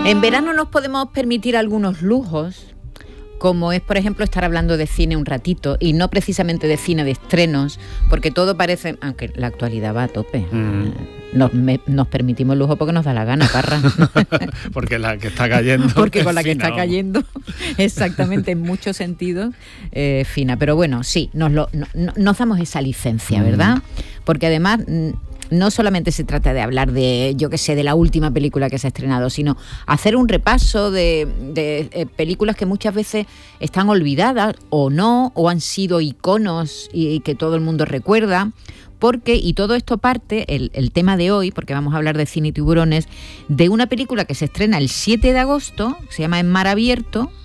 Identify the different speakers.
Speaker 1: En verano nos podemos permitir algunos lujos, como es, por ejemplo, estar hablando de cine un ratito, y no precisamente de cine de estrenos, porque todo parece, aunque la actualidad va a tope. Nos permitimos lujo porque nos da la gana, Parra.
Speaker 2: Porque la que está cayendo.
Speaker 1: Porque con la que está cayendo, exactamente, en muchos sentidos, fina. Pero bueno, sí, nos damos esa licencia, ¿verdad? Porque además no solamente se trata de hablar de, yo qué sé, de la última película que se ha estrenado, sino hacer un repaso de películas que muchas veces están olvidadas o no, o han sido iconos y que todo el mundo recuerda. Porque, y todo esto parte, el tema de hoy, porque vamos a hablar de cine y tiburones, de una película que se estrena el 7 de agosto, se llama En mar abierto,